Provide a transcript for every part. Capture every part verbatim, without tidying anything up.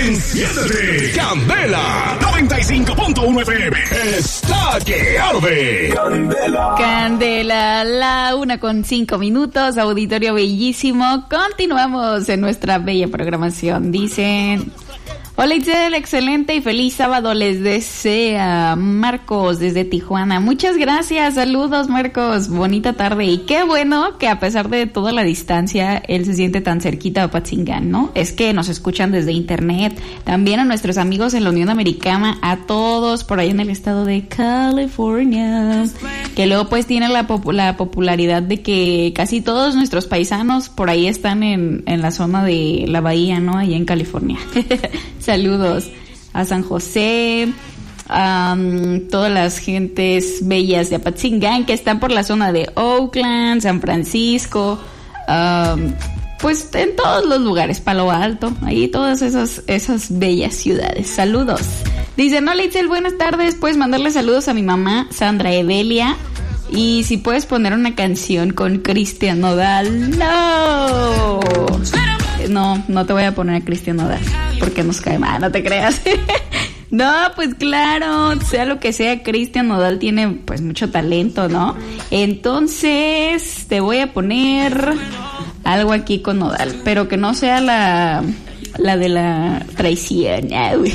Enciéndete, Candela noventa y cinco punto uno F M está que arde. Candela. Candela, la una con cinco minutos, auditorio bellísimo. Continuamos en nuestra bella programación. Dicen: hola Itzel, excelente y feliz sábado les desea Marcos desde Tijuana. Muchas gracias, saludos Marcos, bonita tarde. Y qué bueno que a pesar de toda la distancia, él se siente tan cerquita de Apatzingán, ¿no? Es que nos escuchan desde internet, también a nuestros amigos en la Unión Americana, a todos por ahí en el estado de California, que luego pues tiene la, pop- la popularidad de que casi todos nuestros paisanos por ahí están en, en la zona de la bahía, ¿no? Allá en California. Saludos a San José, a um, todas las gentes bellas de Apatzingán que están por la zona de Oakland, San Francisco, um, pues en todos los lugares, Palo Alto, ahí todas esas, esas bellas ciudades. Saludos. Dicen: hola Itzel, buenas tardes, puedes mandarle saludos a mi mamá, Sandra Evelia, y si puedes poner una canción con Cristian Nodal. No. No, no te voy a poner a Cristian Nodal porque nos cae mal, no te creas. No, pues claro, sea lo que sea, Cristian Nodal tiene pues mucho talento, ¿no? Entonces te voy a poner algo aquí con Nodal, pero que no sea la, la de la traición.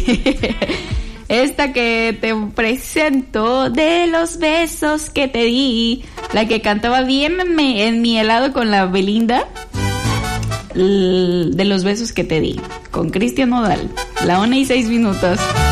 Esta que te presento, de los besos que te di, la que cantaba bien en mi, en mi helado con la Belinda. De los besos que te di, con Cristian Nodal. La una y seis minutos.